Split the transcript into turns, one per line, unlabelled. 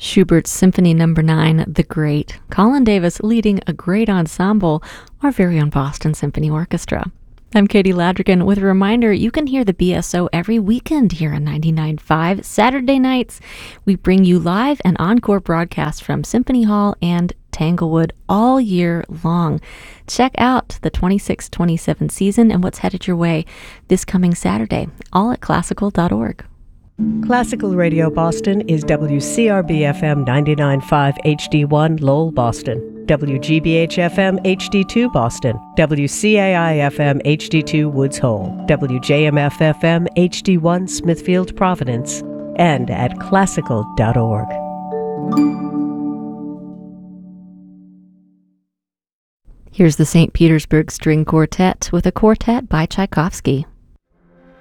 Schubert's Symphony No. 9, The Great, Colin Davis leading a great ensemble, our very own Boston Symphony Orchestra. I'm Katie Ladrigan with a reminder you can hear the BSO every weekend here on 99.5. Saturday nights, we bring you live and encore broadcasts from Symphony Hall and Tanglewood all year long. Check out the 26-27 season and what's headed your way this coming Saturday, all at classical.org.
Classical Radio Boston is WCRB-FM 99.5 HD1 Lowell, Boston, WGBH-FM HD2 Boston, WCAI-FM HD2 Woods Hole, WJMF-FM HD1 Smithfield, Providence, and at classical.org.
Here's the St. Petersburg String Quartet with a quartet by Tchaikovsky.